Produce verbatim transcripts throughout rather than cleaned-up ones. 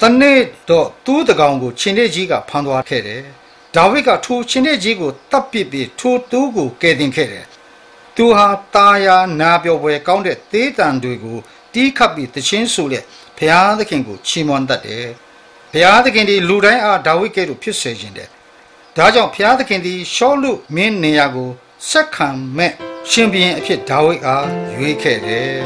နေ့တော့သူ့တကောင်ကိုချင်းတဲ့ကြီးကဖမ်းသွားခဲ့တယ်ဒါဝိဒ်ကထိုချင်းတဲ့ကြီးကိုတပ်ပစ်ပြီးထိုသူကိုကယ်တင်ခဲ့တယ်သူဟာတာယာနာပြောပွဲကောင်းတဲ့သေးတံတွေကိုတီးခတ်ပြီးတခြင်းဆိုလက်ဘုရားသခင်ကိုချီးမွမ်းတတ်တယ်ဘုရားသခင်ဒီလူတိုင်းအားဒါဝိဒ်ကဲ့သို့ဖြစ်စေခြင်းတဲ့ဒါကြောင့်ဘုရားသခင်ဒီရှောလုမင်းနေရာကိုဆက်ခံမဲ့ရှင်ဘုရင်အဖြစ်ဒါဝိဒ်အားရွေးခဲ့တယ်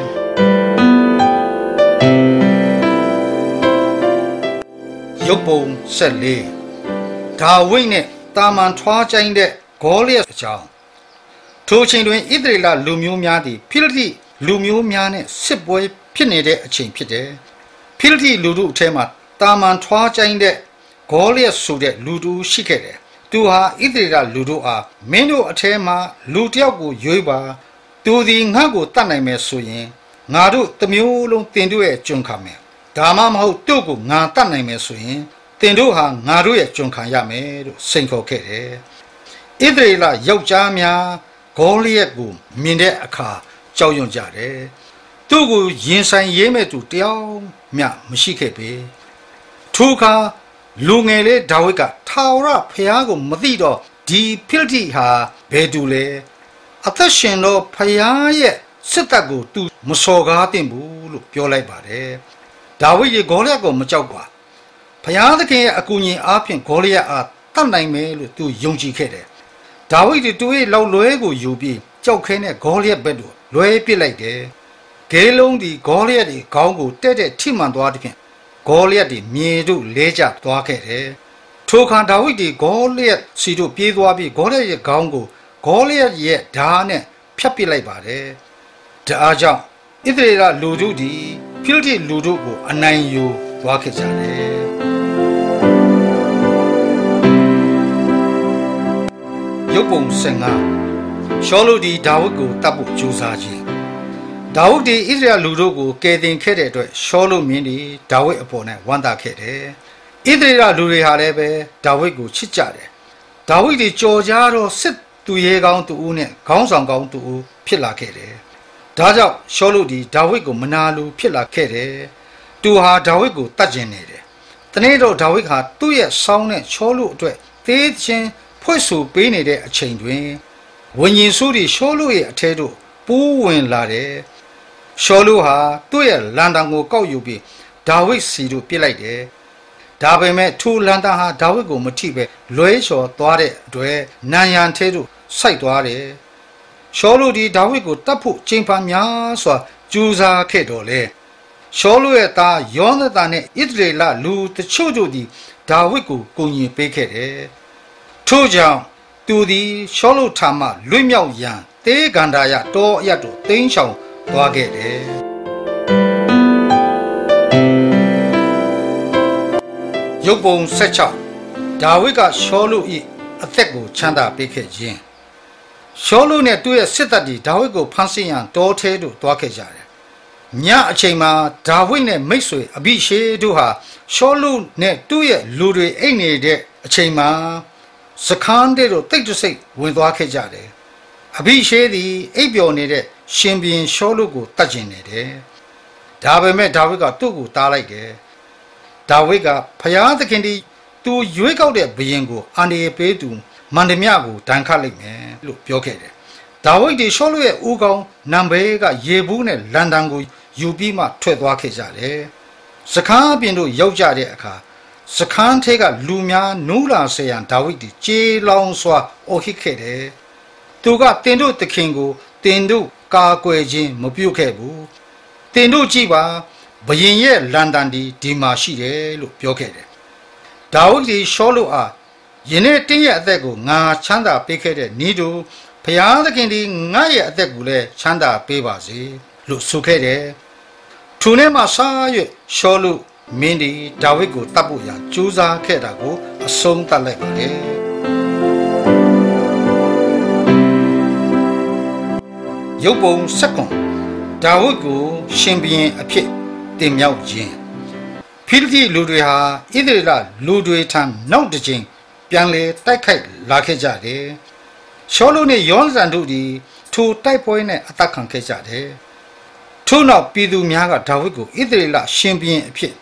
ရုပ်ပုံဆက်လေးဒါဝိဒ်နဲ့တာမန်ထွားကျိုင်းတဲ့ဂေါလိယအကြောင်းထိုချိန်တွင်ဣသရေလလူမျိုးများသည်ဖိလိတိလူမျိုးများနဲ့စစ်ပွဲဖြစ်နေတဲ့အချိန်ဖြစ်တယ်ဖိလိတိလူတို့အထဲမှာတာမန်ထွားကျိုင်းတဲ့ဂေါလိယဆိုတဲ့လူတို့ရှိခဲ့တယ်သူဟာဣသရေလလူတို့အားမင်းတို့အထဲမှာလူတစ်ယောက်ကိုရွေးပါသူသည်ငါ့ကိုတတ်နိုင်မယ်ဆိုရင်ငါတို့တစ်မျိုးလုံးတင်တို့ရဲ့ကျွန်ခံမယ်ဒါမှမဟုတ်သူ့ကိုငါတတ်နိုင်မယ်ဆိုရင်တင်တို့ဟာငါတို့ရဲ့ကျွန်ခံရမယ်လို့စိန်ခေါ်ခဲ့တယ်ဣသရေလယောက်ျားများဂေါလိယကိုမြင်တဲ့အခါကြောက်ရွံ့ကြတယ်သူ့ကိုရင်ဆိုင်ရေးမဲ့သူတယောက်မျှမရှိခဲ့ပေထိုအခါလူငယ်လေးဒါဝိဒ်ကထာဝရဘုရားကိုမသိတော့ဒီဖိလိတိဟာဘယ်သူလဲအသက်ရှင်တော့ဘုရားရဲ့စစ်တပ်ကိုသူမစော်ကားတင်ဘူးလို့ပြောလိုက်ပါတယ်ဒါဝိဒ်ရေဂေါလိယကိုမကြောက်ပါဘုရားသခင်ရဲ့အကူအညီအားဖြင့်ဂေါလိယအားတတ်နိုင်မယ်လို့သူယုံကြည်ခဲ့တယ်ဒါဝိဒ်တူရဲ့လောက်လွဲကိုယူပြီးကြောက်ခဲနဲ့ဂေါလိယဘက်သို့လွဲပစ်လိုက်တယ်ဂဲလုံးဒီဂေါလိယဒီခေါင်းကိုတဲ့တဲ့ထိမှန်သွားတဲ့ဖြင့်ဂေါလိယဒီမြေတို့လဲကျသွားခဲ့တယ်ထိုအခါဒါဝိဒ်ဒီဂေါလိယစီတို့ပြေးသွားပြီးဂေါလိယရဲ့ခေါင်းကိုဂေါလိယရဲ့ဓာတ်နဲ့ဖြတ်ပစ်လိုက်ပါတယ်ဒါအားကြောင့်ဣသရေလလူတို့ဒီဖိလိတိလူတို့ကိုအနိုင်ယူသွားခဲ့ကြတယ်ရုပ်ပုံဆယ်ငါရှောလုဒီဒါဝိဒ်ကိုတပ်ဖို့ကြိုးစားခြင်းဒါဝိဒ်ဒီဣသရေလလူတို့ကိုကယ်တင်ခဲ့တဲ့အတွက်ရှောလုမင်းဒီဒါဝိဒ်အပေါ်၌ဝမ်းသာခဲ့တယ်ဣသရေလလူတွေဟာလည်းပဲဒါဝိဒ်ကိုချစ်ကြတယ်ဒါဝိဒ်ဒီကြော်ကြားတော့စစ်သူရဲကောင်းသူဦးနဲ့ခေါင်းဆောင်ကောင်းသူဦးဖြစ်လာခဲ့တယ်ဒါကြောင့်ရှောလုဒီဒါဝိဒ်ကိုမနာလိုဖြစ်လာခဲ့တယ်သူဟာဒါဝိဒ်ကိုတတ်ကျင်နေတယ်တနေ့တော့ဒါဝိဒ်ဟာသူ့ရဲ့ဆောင်းနဲ့ရှောလုအတွက်သေးချင်းဖွဲ့ဆိုပေးနေတဲ့အချိန်တွင်ဝိညာဉ်စုတွေရှောလုရဲ့အထဲသို့ပိုးဝင်လာတယ်ရှောလုဟာသူ့ရဲ့လန်တန်ကိုကောက်ယူပြီးဒါဝိဒ်စီတို့ပြစ်လိုက်တယ်ဒါပေမဲ့ထိုလန်တန်ဟာဒါဝိဒ်ကိုမထိပဲလွဲလျှော်သွားတဲ့အတွက်နန်ရန်ထဲသို့စိုက်သွားတယ်ရှောလုဒီဒါဝိဒ်ကိုတတ်ဖို့ချိန်ဖန်များစွာကြိုးစားခဲ့တော်လေရှောလုရဲ့သားယောနသန်နဲ့ဣသရေလလူတချို့တို့သည်ဒါဝိဒ်ကိုကူညီပေးခဲ့တယ်ထို့ကြောင့်သူသည်ရှောလုထံမှလွတ်မြောက်ရန်တေဂန္ဓာယတောအရတ်တို့တင်းချောင်သွားခဲ့တယ်ရုပ်ပုံဆက်ချောင်းဒါဝိဒ်ကရှောလု၏အသက်ကိုချမ်းသာပေးခဲ့ခြင်းရှောလုနဲ့သူ့ရဲ့စစ်တပ်တွေဒါဝိဒ်ကိုဖမ်းဆီးရန်တောထဲသို့သွားခဲ့ကြတယ်ညအချိန်မှာဒါဝိဒ်နဲ့မိတ်ဆွေအဘိရှေတို့ဟာရှောလုနဲ့သူ့ရဲ့လူတွေအိတ်နေတဲ့အချိန်မှာစခန်းတဲ့တို့တိတ်တဆိတ်ဝင်သွားခဲ့ကြတယ်အဘိရှေသည်အိပ်ပျော်နေတဲ့ရှင်ဘုရင်ရှောလုကိုတတ်ကျင်နေတယ်ဒါပေမဲ့ဒါဝိဒ်ကသူ့ကိုတားလိုက်တယ်ဒါဝိဒ်ကဖျားသခင်ဒီသူရွေးကောက်တဲ့ဘုရင်ကိုအန္တရာယ်ပေးသူမန္တမြကိုဒဏ်ခတ်လိုက်မယ်လို့ပြောခဲ့တယ်ဒါဝိဒ်ဒီရှောလုရဲ့ဦးခေါင်းနံဘဲကရေဘူးနဲ့လန်တန်ကိုယူပြီးမှထွက်သွားခဲ့ကြတယ်စခန်းအပြင်တို့ရောက်ကြတဲ့အခါစခန်းထဲကလူများနူးလာစေရန်ဒါဝိဒ်ဒီကြေးလောင်စွာအော်ဟစ်ခဲ့တယ်သူကတင်တို့သခင်ကိုတင်တို့ကာကွယ်ခြင်းမပြုခဲ့ဘူးတင်တို့ကြည့်ပါဘုရင်ရဲ့လန်တန်ဒီဒီမှာရှိတယ်လို့ပြောခဲ့တယ်ဒါဝိဒ်ဒီရှောလုအားယနေ့တင်းရဲ့အသက်ကိုငါချမ်းသာပေးခဲ့တဲ့ဤသူဘုရားသခင်ဒီငါရဲ့အသက်ကိုလည်းချမ်းသာပေးပါစေလို့ဆိုခဲ့တယ်ထိုနေ့မှစ၍ရှောလုမင်းဒီဒါဝိဒ်ကိုတတ်ဖို့ရန်ကြိုးစားခဲ့တာကိုအဆုံးသတ်လိုက်ပါတယ်ရုပ်ပုံဆက်ကွန်ဒါဝိဒ်ကိုရှင်ဘုရင်အဖြစ်တင်မြှောက်ခြင်းဖိလိတိလူတွေဟာဣသရေလလူတွေထံနောက်တစ်ချိန်ပြန်လေတိုက်ခိုက်လာခဲ့ကြတယ်ရှောလုနဲ့ယောနသန်တို့သည်ထိုတိုက်ပွဲနဲ့အသက်ခံခဲ့ကြတယ်ထို့နောက်ပြည်သူများကဒါဝိဒ်ကိုဣသရေလရှင်ဘုရင်အဖြစ်